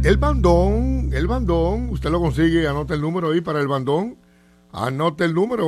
El bandón, usted lo consigue, anote el número ahí para el bandón. Anote el número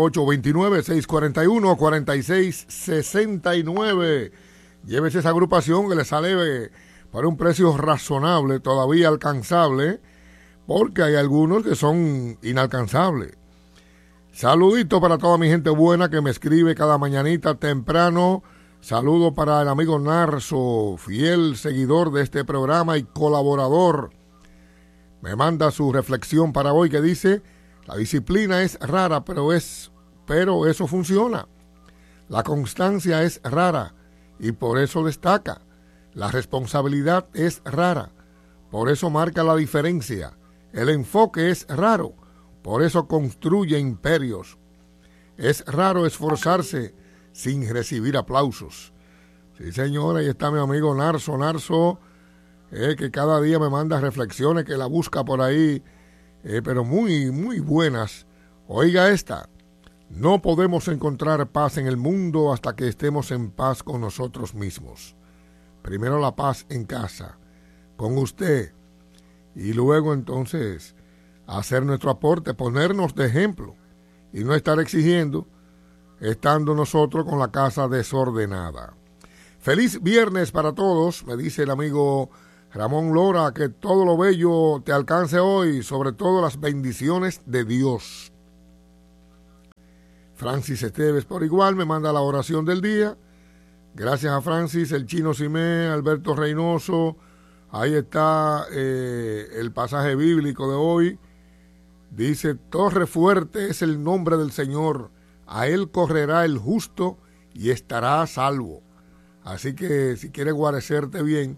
829-641-4669. Llévese esa agrupación que le sale para un precio razonable, todavía alcanzable, porque hay algunos que son inalcanzables. Saludito para toda mi gente buena que me escribe cada mañanita temprano. Saludo para el amigo Narso, fiel seguidor de este programa y colaborador. Me manda su reflexión para hoy que dice: la disciplina es rara, pero eso funciona. La constancia es rara y por eso destaca. La responsabilidad es rara, por eso marca la diferencia. El enfoque es raro, por eso construye imperios. Es raro esforzarse sin recibir aplausos. Sí, señora, ahí está mi amigo Narso, que cada día me manda reflexiones, que la busca por ahí, pero muy, muy buenas. Oiga esta: no podemos encontrar paz en el mundo hasta que estemos en paz con nosotros mismos. Primero la paz en casa, con usted, y luego entonces hacer nuestro aporte, ponernos de ejemplo y no estar exigiendo, estando nosotros con la casa desordenada. Feliz viernes para todos, me dice el amigo Ramón Lora, que todo lo bello te alcance hoy, sobre todo las bendiciones de Dios. Francis Esteves por igual me manda la oración del día. Gracias a Francis, el Chino Simé, Alberto Reynoso. Ahí está el pasaje bíblico de hoy. Dice: torre fuerte es el nombre del Señor, a él correrá el justo y estará a salvo. Así que si quieres guarecerte bien,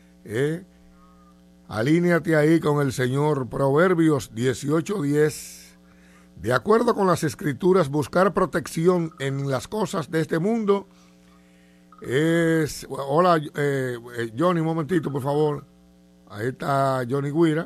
alíneate ahí con el Señor. Proverbios 18:10. De acuerdo con las escrituras, buscar protección en las cosas de este mundo es... Hola, Johnny, un momentito, por favor. Ahí está Johnny Guira.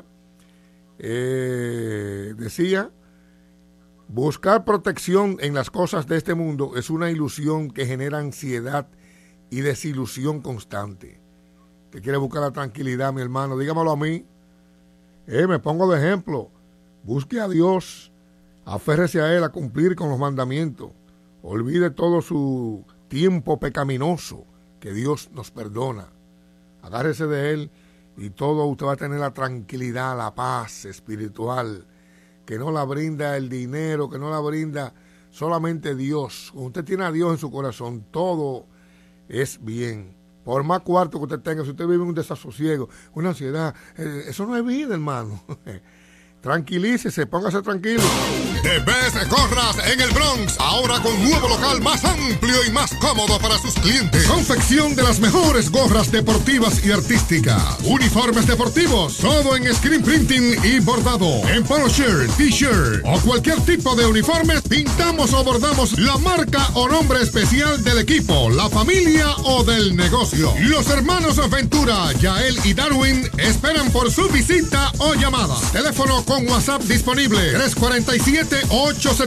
Decía: buscar protección en las cosas de este mundo es una ilusión que genera ansiedad y desilusión constante. ¿Te quiere buscar la tranquilidad, mi hermano? Dígamelo a mí. Me pongo de ejemplo. Busque a Dios. Aférrese a Él a cumplir con los mandamientos. Olvide todo su tiempo pecaminoso, que Dios nos perdona. Agárrese de Él y todo usted va a tener la tranquilidad, la paz espiritual, que no la brinda el dinero, que no la brinda solamente Dios. Cuando usted tiene a Dios en su corazón, todo es bien. Por más cuarto que usted tenga, si usted vive en un desasosiego, una ansiedad, eso no es vida, hermano. Tranquilícese, póngase tranquilo. The Best Gorras en el Bronx, ahora con nuevo local más amplio y más cómodo para sus clientes. Confección de las mejores gorras deportivas y artísticas. Uniformes deportivos, todo en screen printing y bordado. En polo shirt, t-shirt o cualquier tipo de uniformes, pintamos o bordamos la marca o nombre especial del equipo, la familia o del negocio. Los hermanos Ventura, Yael y Darwin esperan por su visita o llamada. Teléfono con WhatsApp disponible: 347-870.